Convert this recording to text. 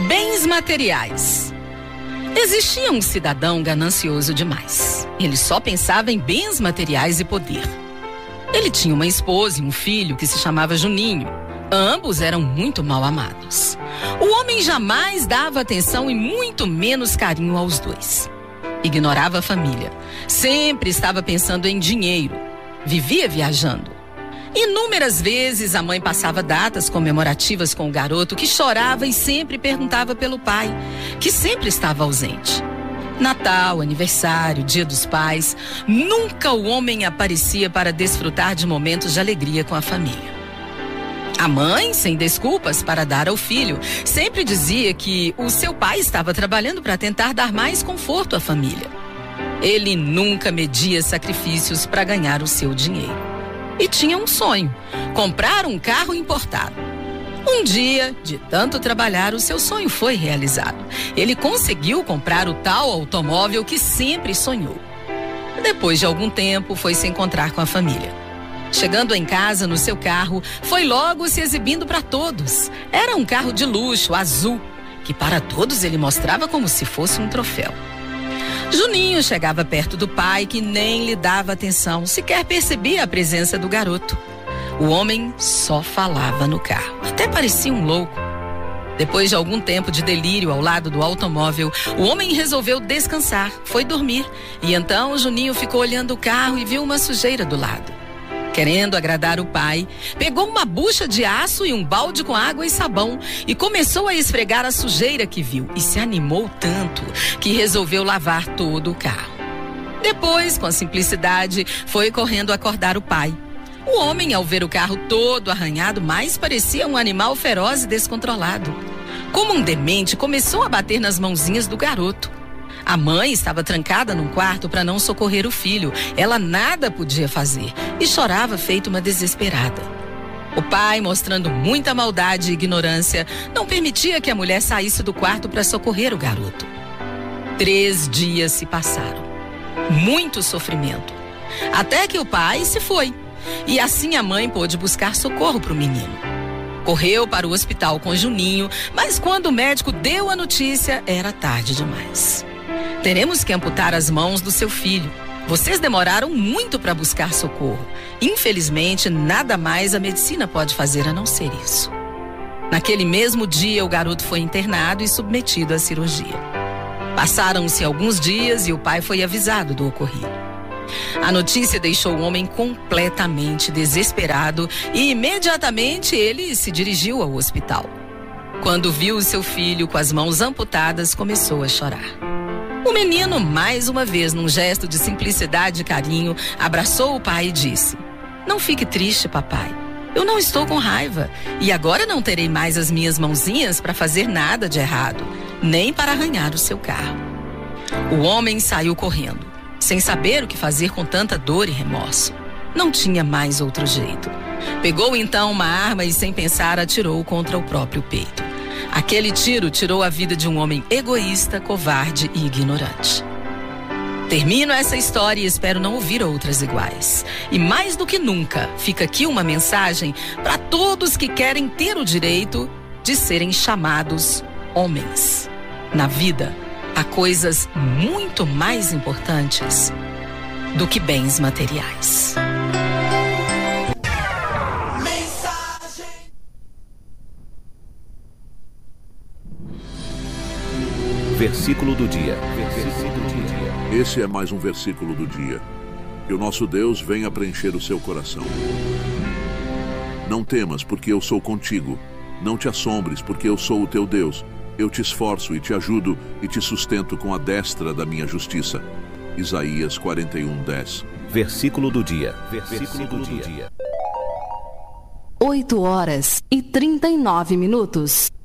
Bens materiais. Existia um cidadão ganancioso demais. Ele só pensava em bens materiais e poder. Ele tinha uma esposa e um filho que se chamava Juninho. Ambos eram muito mal amados. O homem jamais dava atenção e muito menos carinho aos dois. Ignorava a família. Sempre estava pensando em dinheiro. Vivia viajando. Inúmeras vezes a mãe passava datas comemorativas com o garoto, que chorava e sempre perguntava pelo pai, que sempre estava ausente. Natal, aniversário, Dia dos Pais, nunca o homem aparecia para desfrutar de momentos de alegria com a família. A mãe, sem desculpas para dar ao filho, sempre dizia que o seu pai estava trabalhando para tentar dar mais conforto à família. Ele nunca media sacrifícios para ganhar o seu dinheiro. E tinha um sonho: comprar um carro importado. Um dia, de tanto trabalhar, o seu sonho foi realizado. Ele conseguiu comprar o tal automóvel que sempre sonhou. Depois de algum tempo, foi se encontrar com a família. Chegando em casa no seu carro, foi logo se exibindo para todos. Era um carro de luxo, azul, que para todos ele mostrava como se fosse um troféu. Juninho chegava perto do pai, que nem lhe dava atenção, sequer percebia a presença do garoto. O homem só falava no carro, até parecia um louco. Depois de algum tempo de delírio ao lado do automóvel, o homem resolveu descansar, foi dormir. E então o Juninho ficou olhando o carro e viu uma sujeira do lado. Querendo agradar o pai, pegou uma bucha de aço e um balde com água e sabão e começou a esfregar a sujeira que viu, e se animou tanto que resolveu lavar todo o carro. Depois, com simplicidade, foi correndo acordar o pai. O homem, ao ver o carro todo arranhado, mais parecia um animal feroz e descontrolado. Como um demente, começou a bater nas mãozinhas do garoto. A mãe estava trancada num quarto para não socorrer o filho. Ela nada podia fazer e chorava feito uma desesperada. O pai, mostrando muita maldade e ignorância, não permitia que a mulher saísse do quarto para socorrer o garoto. 3 dias se passaram. Muito sofrimento. Até que o pai se foi. E assim a mãe pôde buscar socorro para o menino. Correu para o hospital com Juninho, mas quando o médico deu a notícia, era tarde demais. Teremos que amputar as mãos do seu filho. Vocês demoraram muito para buscar socorro. Infelizmente, nada mais a medicina pode fazer a não ser isso. Naquele mesmo dia, o garoto foi internado e submetido à cirurgia. Passaram-se alguns dias e o pai foi avisado do ocorrido. A notícia deixou o homem completamente desesperado e imediatamente ele se dirigiu ao hospital. Quando viu o seu filho com as mãos amputadas, começou a chorar. O menino, mais uma vez, num gesto de simplicidade e carinho, abraçou o pai e disse: "Não fique triste, papai. Eu não estou com raiva e agora não terei mais as minhas mãozinhas para fazer nada de errado, nem para arranhar o seu carro." O homem saiu correndo, sem saber o que fazer com tanta dor e remorso. Não tinha mais outro jeito. Pegou então uma arma e, sem pensar, atirou contra o próprio peito. Aquele tiro tirou a vida de um homem egoísta, covarde e ignorante. Termino essa história e espero não ouvir outras iguais. E mais do que nunca, fica aqui uma mensagem para todos que querem ter o direito de serem chamados homens. Na vida, há coisas muito mais importantes do que bens materiais. Versículo do dia. Esse é mais um versículo do dia. Que o nosso Deus venha preencher o seu coração. Não temas, porque eu sou contigo. Não te assombres, porque eu sou o teu Deus. Eu te esforço e te ajudo e te sustento com a destra da minha justiça. Isaías 41:10. Versículo do dia. Versículo do dia. 8h39.